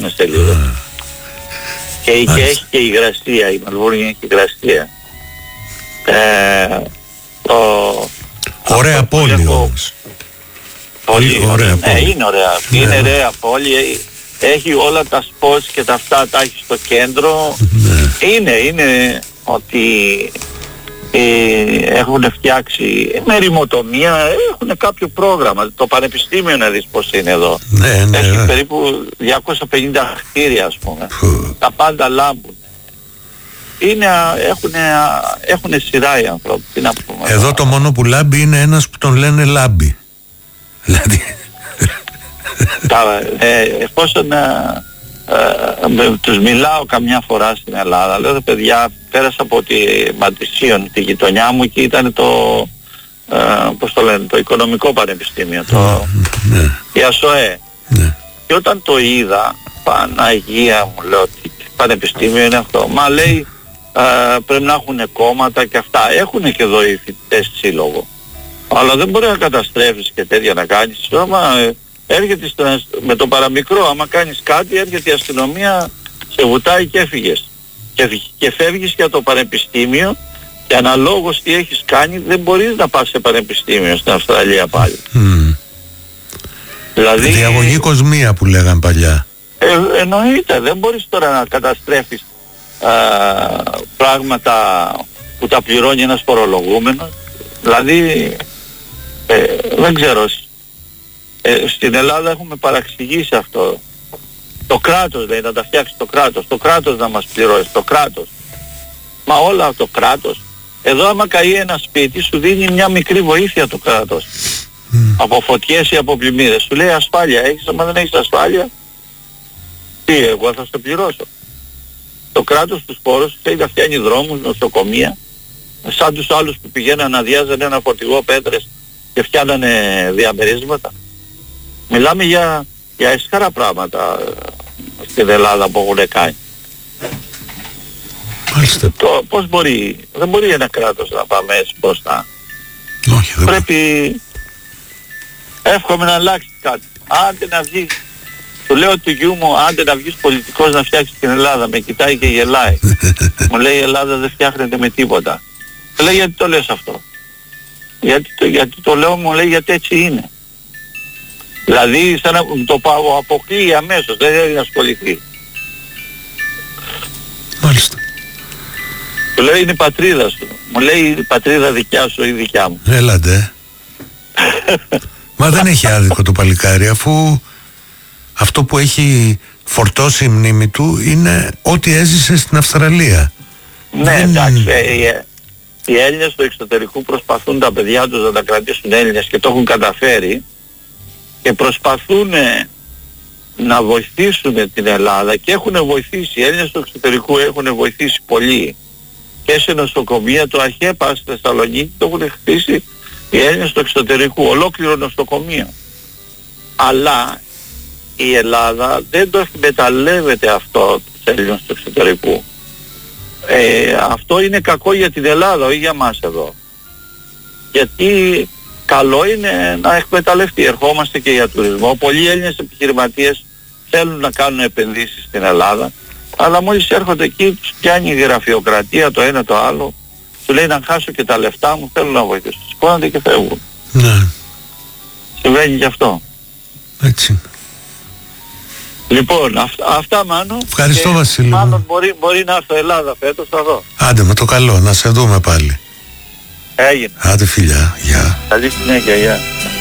περάσουμε σε λίγο. Και έχει και η υγρασία, η Μελβούρνη έχει υγρασία. Ωραία πόλη όμως. Πολύ ωραία πόλη. Είναι ωραία. Είναι ωραία πόλη. Έχει όλα τα σπορτς και τα αυτά τα έχει στο κέντρο. Είναι ότι έχουν φτιάξει με ρημοτομία, έχουν κάποιο πρόγραμμα. Το πανεπιστήμιο να δεις πως είναι εδώ. Έχει περίπου 250 κτίρια, ας πούμε. Τα πάντα λάμπουν. Έχουν σειρά οι άνθρωποι. Τι να πούμε. Εδώ το μόνο που λάμπει είναι ένας που τον λένε Λάμπη. Δηλαδή εφόσον τους μιλάω καμιά φορά στην Ελλάδα, λέω παιδιά, πέρασα από τη Ματισίων, τη γειτονιά μου, και ήταν πώς το λένε, το Οικονομικό Πανεπιστήμιο, η ΑΣΟΕ. Και όταν το είδα, Παναγία μου, λέω, τι πανεπιστήμιο είναι αυτό? Μα λέει πρέπει να έχουν κόμματα και αυτά. Έχουν και εδώ οι φοιτητές σύλλογο, αλλά δεν μπορεί να καταστρέφεις και τέτοια να κάνεις. Έρχεται με το παραμικρό, άμα κάνεις κάτι, έρχεται η αστυνομία, σε βουτάει και έφυγες. Και φεύγεις για το πανεπιστήμιο, και αναλόγως τι έχεις κάνει δεν μπορείς να πας σε πανεπιστήμιο στην Αυστραλία πάλι. Δηλαδή διαγωγή κοσμία που λέγαν παλιά. Εννοείται, δεν μπορείς τώρα να καταστρέφεις πράγματα που τα πληρώνει ένας φορολογούμενος. Δηλαδή δεν ξέρω, στην Ελλάδα έχουμε παραξηγήσει αυτό. Το κράτος λέει να τα φτιάξει το κράτος να μας πληρώσει, το κράτος. Μα όλα το κράτος. Εδώ άμα καεί ένα σπίτι σου δίνει μια μικρή βοήθεια το κράτος. Από φωτιές ή από πλημμύρες. Σου λέει ασφάλεια έχεις, άμα δεν έχεις ασφάλεια, τι, εγώ θα στο πληρώσω. Το κράτος τους πόρους θέλει να φτιάνει δρόμους, νοσοκομεία, σαν τους άλλους που πηγαίναν να αδειάζανε ένα φορτηγό πέτρες και φτιάνανε διαμερίσματα. Μιλάμε για έσχαρα πράγματα στην Ελλάδα που έχουν κάνει. Πώς μπορεί, δεν μπορεί ένα κράτος να πάμε έτσι μπροστά. Όχι, δεν πρέπει, εύχομαι να αλλάξει κάτι. Άντε να βγεις, του λέω του γιού μου, άντε να βγεις πολιτικός να φτιάξεις την Ελλάδα. Με κοιτάει και γελάει. Μου λέει η Ελλάδα δεν φτιάχνεται με τίποτα. Λέει γιατί το λες αυτό? Γιατί το λέω, μου λέει γιατί έτσι είναι. Δηλαδή σαν να το αποκλείει αμέσως, δεν θέλει να ασχοληθεί. Μάλιστα. Του λέει είναι η πατρίδα σου. Μου λέει η πατρίδα δικιά σου ή δικιά μου. Έλατε. Μα δεν έχει άδικο το παλικάρι, αφού αυτό που έχει φορτώσει η μνήμη του είναι ό,τι έζησε στην Αυστραλία. Ναι, εντάξει, οι Έλληνες του εξωτερικού προσπαθούν τα παιδιά τους να τα κρατήσουν Έλληνες και το έχουν καταφέρει και προσπαθούν να βοηθήσουν την Ελλάδα και έχουν βοηθήσει. Οι Έλληνες του εξωτερικού έχουν βοηθήσει πολύ και σε νοσοκομεία. Το ΑΧΕΠΑ στη Θεσσαλονίκη το έχουν χτίσει οι Έλληνες του εξωτερικού, ολόκληρο νοσοκομείο. Αλλά η Ελλάδα δεν το εκμεταλλεύεται αυτό τους Έλληνες του εξωτερικού. Αυτό είναι κακό για την Ελλάδα, όχι για μας εδώ. Γιατί καλό είναι να εκμεταλλευτεί. Ερχόμαστε και για τουρισμό. Πολλοί Έλληνες επιχειρηματίες θέλουν να κάνουν επενδύσεις στην Ελλάδα, αλλά μόλις έρχονται εκεί τους πιάνει η γραφειοκρατία, το ένα το άλλο. Του λέει να χάσω και τα λεφτά μου, θέλω να βοηθήσω. Σηκώνονται και φεύγουν. Ναι. Συμβαίνει και αυτό. Έτσι. Λοιπόν, αυτά Μάνο. Ευχαριστώ Βασίλη. Μάλλον μπορεί να έρθω Ελλάδα φέτος, θα δω. Άντε με το καλό, να σε δούμε πάλι. Έγινε. Άντε φιλιά, γεια. Καλή συνέχεια, γεια.